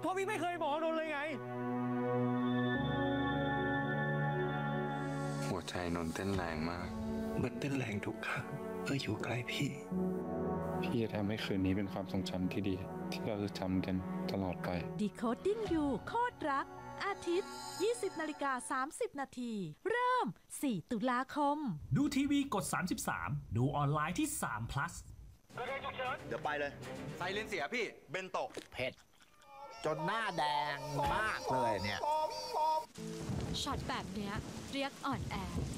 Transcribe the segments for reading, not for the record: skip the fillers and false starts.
ราะพี่ไม่เคยบอกนนเลยไงหัวใจนนเต้นแรงมากมันเต้นแรงทุกครั้งเมื่ออยู่ใกล้พี่จะทำให้คืนนี้เป็นความทรงจำที่ดีที่เราจะจำกันตลอดไป Decoding You โคตรรักอาทิตย์ 20:30 นาทีเริ่ม 4 ตุลาคมดูทีวีกด 33 ดูออนไลน์ที่3 plus เดี๋ยวไปเลยไซเลนเสียพี่เบนโตะเผ็ดจนหน้าแดงมากเลยเนี่ยช็อตแบบเนี้ยเรียกอ่อนแอ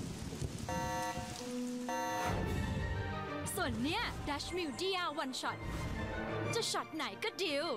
ส่วนเนี้ย Dash Mill DR One Shot จะช็อตไหนก็ดิว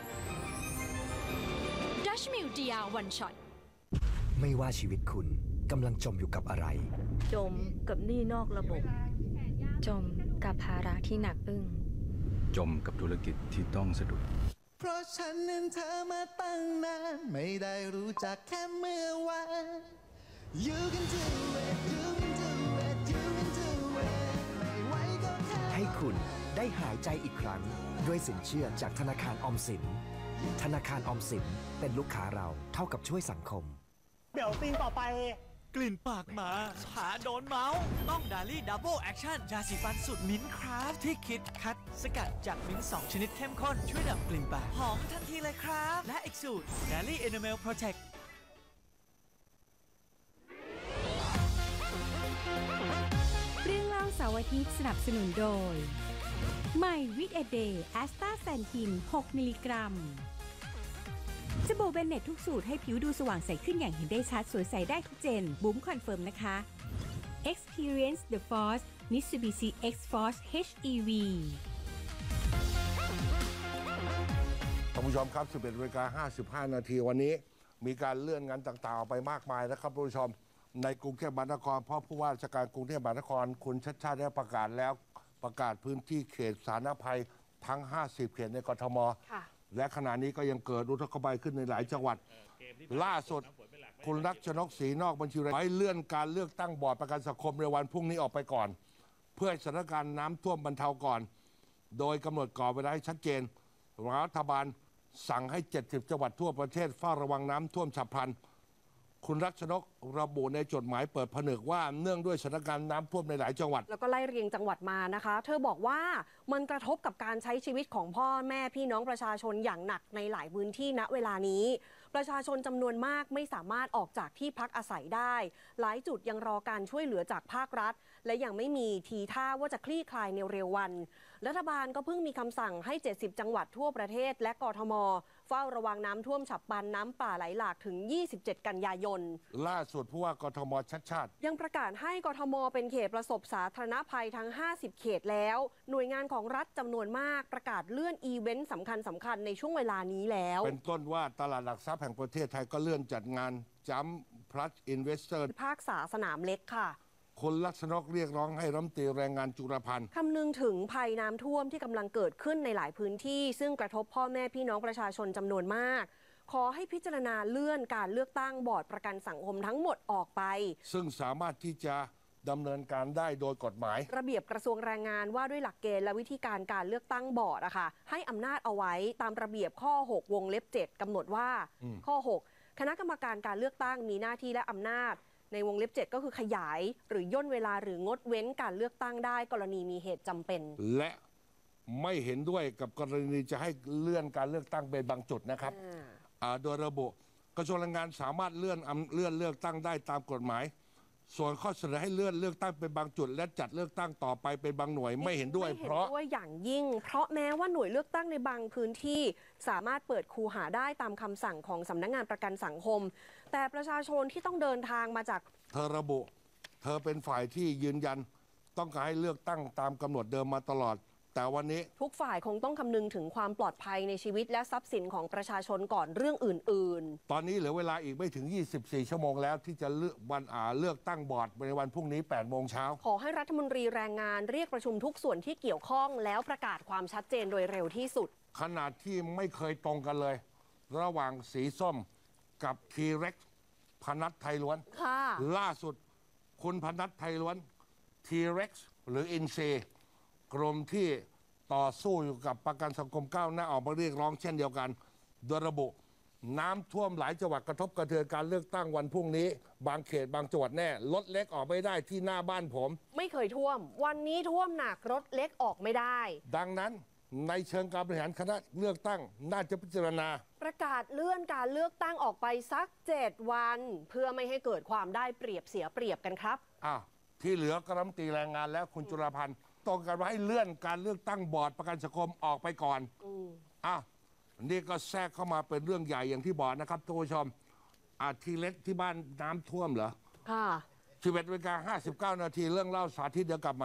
Dash Mill DR One Shot ไม่ว่าชีวิตคุณกำลังจมอยู่กับอะไรจมกับหนี้นอกระบบจมกับภาระที่หนักอึ้งจมกับธุรกิจที่ต้องสะดุดเพราะฉันนั้นเธอมาตั้งนานไม่ได้รู้จักแค่เมื่อวาน You can do it You can do it You can do it ไม่ไหวก็แค่ให้คุณได้หายใจอีกครั้งด้วยสินเชื่อจากธนาคารออมสินธนาคารออมสินเป็นลูกค้าเราเท่ากับช่วยสังคมเดี๋ยวซีนต่อไปกลิ่นปากหมาผาโดนเมาส์ต้องดาลี่ดับเบิลแอคชั่นยาสีฟันสูตรมิ้นท์คราฟที่คิดคัดสกัดจากมิ้นท์2 ชนิดเข้มข้นช่วยดับกลิ่นปากหอมทันทีเลยครับและอีกสูตรดาลี่เอเนเมลโปรเทคเรื่องเล่าเสาร์อาทิตย์สนับสนุนโดยใหม่วิตเอเดย์แอสตาแซนทิน6 มิลลิกรัมสบู่เบนเน็ตทุกสูตรให้ผิวดูสว่างใสขึ้นอย่างเห็นได้ชัดสวยใสได้ทุกเจนบุ๋มคอนเฟิร์มนะคะ Experience the Force Mitsubishi X-Force HEV ท่านผู้ชมครับ 11:55 นาทีวันนี้มีการเลื่อนงานต่างๆออกไปมากมายนะครับท่านผู้ชมในกรุงเทพมหานครเพราะผู้ว่าราชการกรุงเทพมหานครคุณชัชชาติได้ประกาศแล้วประกาศพื้นที่เขตสาธารณภัยทั้ง50 เขตในกทมและขณะนี้ก็ยังเกิดอุทกภัยขึ้นในหลายจังหวัดล่าสุดคุณรัชนกศรีนอกบัญชีรายให้เลื่อนการเลือกตั้งบอร์ดประกันสังคมในวันพรุ่งนี้ออกไปก่อนเพื่อสถานการณ์น้ำท่วมบรรเทาก่อนโดยกำหนดกรอบเวลาให้ชัดเจนรัฐบาลสั่งให้70 จังหวัดทั่วประเทศเฝ้าระวังน้ำท่วมฉับพลันคุณรัชนกระบุในจดหมายเปิดผนึกว่าเนื่องด้วยสถานการณ์น้ำท่วมในหลายจังหวัดแล้วก็ไล่เรียงจังหวัดมานะคะเธอบอกว่ามันกระทบกับการใช้ชีวิตของพ่อแม่พี่น้องประชาชนอย่างหนักในหลายพื้นที่ณเวลานี้ประชาชนจำนวนมากไม่สามารถออกจากที่พักอาศัยได้หลายจุดยังรอการช่วยเหลือจากภาครัฐและยังไม่มีทีท่าว่าจะคลี่คลายในเร็ววันรัฐบาลก็เพิ่งมีคำสั่งให้70 จังหวัดทั่วประเทศและกทมเฝ้าระวังน้ำท่วมฉับพลันน้ำป่าไหลหลากถึง27 กันยายนล่าสุดผู้ว่ากทมชัดชาติยังประกาศให้กทมเป็นเขตประสบสาธารณภัยทั้ง50 เขตแล้วหน่วยงานของรัฐจำนวนมากประกาศเลื่อนอีเวนต์สำคัญในช่วงเวลานี้แล้วเป็นต้นว่าตลาดหลักทรัพย์แห่งประเทศไทยก็เลื่อนจัดงานจัมป์พลัสอินเวสเตอร์ภาคสนามเล็กค่ะคุณลักษณกเรียกร้องให้รัฐมนตรีแรงงานจุลพันธ์คำนึงถึงภัยน้ำท่วมที่กำลังเกิดขึ้นในหลายพื้นที่ซึ่งกระทบพ่อแม่พี่น้องประชาชนจำนวนมากขอให้พิจารณาเลื่อนการเลือกตั้งบอร์ดประกันสังคมทั้งหมดออกไปซึ่งสามารถที่จะดำเนินการได้โดยกฎหมายระเบียบกระทรวงแรงงานว่าด้วยหลักเกณฑ์และวิธีการเลือกตั้งบอร์ดอะค่ะให้อำนาจเอาไว้ตามระเบียบข้อ6 วงเล็บ 7กำหนดว่าข้อ6คณะกรรมการการเลือกตั้งมีหน้าที่และอำนาจในวงเล็บ 7ก็คือขยายหรือย่นเวลาหรืองดเว้นการเลือกตั้งได้กรณีมีเหตุจำเป็นและไม่เห็นด้วยกับกรณีจะให้เลื่อนการเลือกตั้งเป็นบางจุดนะครับโดยระบุกระทรวงแรงงานสามารถเลื่อนเลือกตั้งได้ตามกฎหมายส่วนข้อเสนอให้เลื่อนเลือกตั้งเป็นบางจุดและจัดเลือกตั้งต่อไปเป็นบางหน่วยไม่เห็นด้วยเพราะอย่างยิ่งเพราะแม้ว่าหน่วยเลือกตั้งในบางพื้นที่สามารถเปิดคูหาได้ตามคำสั่งของสำนักงานประกันสังคมแต่ประชาชนที่ต้องเดินทางมาจากเธอระบุเธอเป็นฝ่ายที่ยืนยันต้องการให้เลือกตั้งตามกำหนดเดิมมาตลอดแต่วันนี้ทุกฝ่ายคงต้องคำนึงถึงความปลอดภัยในชีวิตและทรัพย์สินของประชาชนก่อนเรื่องอื่นๆตอนนี้เหลือเวลาอีกไม่ถึง24 ชั่วโมงแล้วที่จะเลือกตั้งบอร์ดในวันพรุ่งนี้8 โมงเช้าขอให้รัฐมนตรีแรงงานเรียกประชุมทุกส่วนที่เกี่ยวข้องแล้วประกาศความชัดเจนโดยเร็วที่สุดขนาดที่ไม่เคยตรงกันเลยระหว่างสีส้มกับทีเร็กพนัทไทยล้วนล่าสุดคุณพนัทไทยล้วนทีเร็กหรืออินซีกรมที่ต่อสู้อยู่กับประกันสังคมก้าวหน้าออกมาเรียกร้องเช่นเดียวกันโดยระบุน้ำท่วมหลายจังหวัดกระทบกระเทือนการเลือกตั้งวันพรุ่งนี้บางเขตบางจังหวัดแน่รถเล็กออกไม่ได้ที่หน้าบ้านผมไม่เคยท่วมวันนี้ท่วมหนักรถเล็กออกไม่ได้ดังนั้นในเชิงการบริหารคณะเลือกตั้งน่าจะพิจารณาประกาศเลื่อนการเลือกตั้งออกไปสัก7 วันเพื่อไม่ให้เกิดความได้เปรียบเสียเปรียบกันครับที่เหลือก็รัฐมนตรีแรงงานและคุณจุลพันธ์ตรงกันว่าให้เลื่อนการเลือกตั้งบอร์ดประกันสังคมออกไปก่อนนี่ก็แทรกเข้ามาเป็นเรื่องใหญ่อย่างที่บอกนะครับทุกผู้ชมทีเล็กที่บ้านน้ำท่วมเหรอค่ะ 11:59 นาทีเรื่องเล่าสาธิตเดี๋ยวกลับมา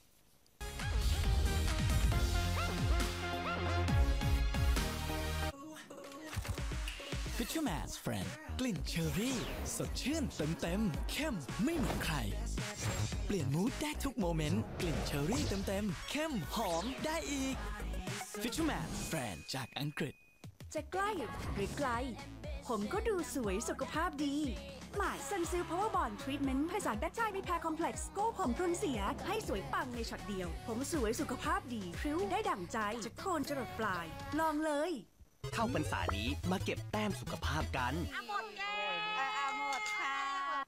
Fisherman's Friend กลิ่นเชอร์รี่สดชื่นเต็มเข้มไม่เหมือนใครเปลี่ยนมูดได้ทุกโมเมนต์กลิ่นเชอร์รี่เต็มเข้มหอมได้อีก Fisherman's Friend จากอังกฤษจะใกล้หรือไกลผมก็ดูสวยสุขภาพดีหมายซันซิลพาวเวอร์บอนด์ทรีทเมนต์ผสานแบคทีรีแพร์คอมเพล็กซ์โก้ผมพรุนเสียให้สวยปังในช็อตเดียวผมสวยสุขภาพดีพริ้วได้ดั่งใจจากโคนจรดปลายลองเลยเข้าพรรษานี้มาเก็บแต้มสุขภาพกันหมดแล้วหมดค่ะ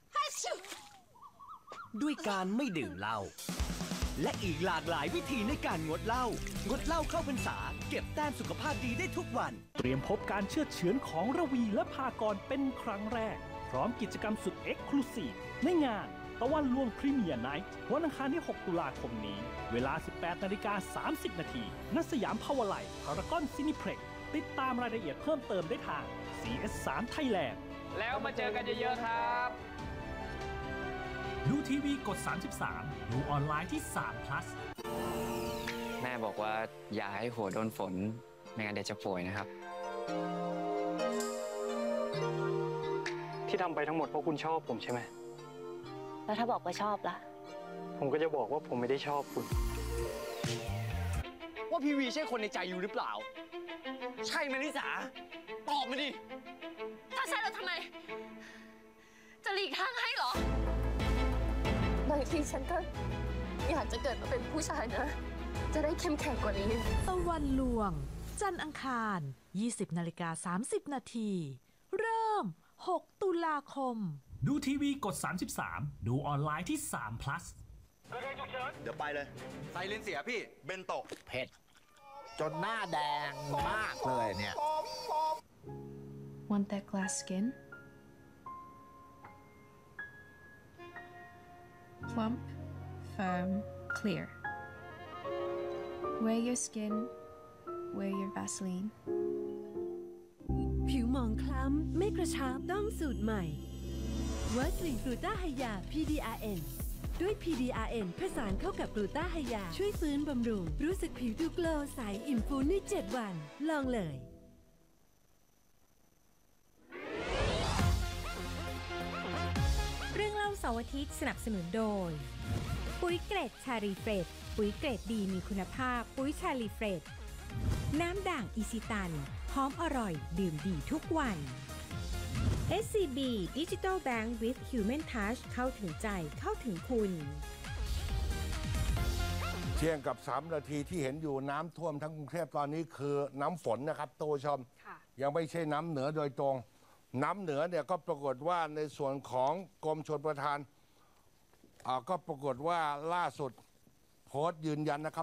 ด้วยการไม่ดื่มเหล้าและอีกหลากหลายวิธีในการงดเหล้าเข้าพรรษาเก็บแต้มสุขภาพดีได้ทุกวันเตรียมพบการเชื่อดเฉือนของระวีและภากรเป็นครั้งแรกพร้อมกิจกรรมสุดเอ็กซ์คลูซีฟในงานตะวันลวงพรีเมียร์ไนท์วันอังคารที่ 6 ตุลาคมนี้เวลา 18:30 น.ณ สยามพาวาไลน์พารากอนซินิเพล็กซ์ติดตามรายละเอียดเพิ่มเติมได้ทาง CS3 Thailand แล้วมาเจอกันเยอะๆครับดูทีวีกด 33 ดูออนไลน์ที่3 plus แม่บอกว่าอย่าให้หัวโดนฝนไม่งั้นเดี๋ยวจะป่วยนะครับที่ทำไปทั้งหมดเพราะคุณชอบผมใช่ไหมแล้วถ้าบอกว่าชอบล่ะผมก็จะบอกว่าผมไม่ได้ชอบคุณว่าพี่วีใช่คนในใจอยู่หรือเปล่าใช่ไหมลิสาตอบมาดิถ้าใช่แล้วทำไมจะหลีกทางให้เหรบางทีฉันก็อยากจะเกิดมาเป็นผู้ชายนะจะได้เข้มแข็งกว่านี้ตะวันลวงจันทร์อังคาร 20:30 นาทีเริ่ม6 ตุลาคมดูทีวีกด 33 ดูออนไลน์ที่3 plus เดี๋ยวไปเลยไซเลนเสียพี่เบนโตะเผ็ดจนหน้าแดงมากเลยเนี่ย Want that glass skin? Plump, firm, clear. Wear your skin, wear your Vaseline. ผิวหมองคล้ำไม่กระชับต้องสูตรใหม่วัสลินกลูต้าไฮยา PDRN ด้วย PDRN ผสานเข้ากับกลูต้าไฮยาช่วยฟื้นบำรุงรู้สึกผิวดูโกลว์ใสอิ่มฟูใน7 วันลองเลยเรื่องเล่าเสาร์อาทิตย์สนับสนุนโดยปุ๋ยเกรดชาลีเฟรดปุ๋ยเกรดดีมีคุณภาพปุ๋ยชาลีเฟรดน้ำด่างอิชิตันหอมอร่อยดื่มดีทุกวัน SCB Digital Bank with Human Touch เข้าถึงใจเข้าถึงคุณเที่ยงกับ3 นาทีที่เห็นอยู่น้ำท่วมทั้งกรุงเทพตอนนี้คือน้ำฝนนะครับตัวชมยังไม่ใช่น้ำเหนือโดยตรงน้ำเหนือเนี่ยก็ปรากฏว่าในส่วนของกรมชลประทานก็ปรากฏว่าล่าสุดโพสต์ยืนยันนะครับ